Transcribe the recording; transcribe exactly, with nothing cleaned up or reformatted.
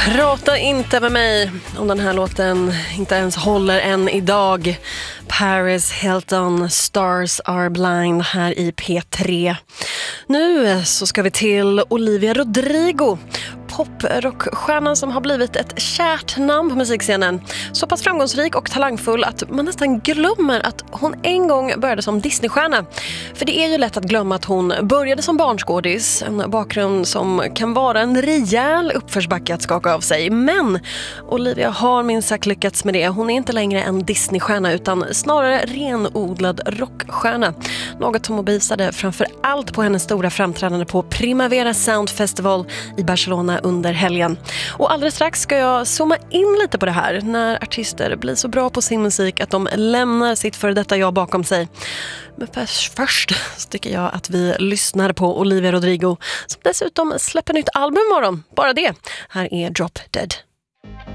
Prata inte med mig om den här låten inte ens håller än idag. Paris Hilton, Stars Are Blind här i P tre. Nu så ska vi till Olivia Rodrigo, poprockstjärnan som har blivit ett kärt namn på musikscenen. Så pass framgångsrik och talangfull att man nästan glömmer att hon en gång började som Disneystjärna. För det är ju lätt att glömma att hon började som barnskådis, en bakgrund som kan vara en rejäl uppförsbacke att skaka av sig. Men Olivia har minst sagt lyckats med det. Hon är inte längre en Disneystjärna utan snarare renodlad rockstjärna. Något som hon bevisade framför allt på hennes stora framträdande på Primavera Sound Festival i Barcelona under helgen. Och alldeles strax ska jag zooma in lite på det här när artister blir så bra på sin musik att de lämnar sitt före detta jag bakom sig. Men först, först så tycker jag att vi lyssnar på Olivia Rodrigo som dessutom släpper nytt album imorgon. Bara det. Här är Drop Dead.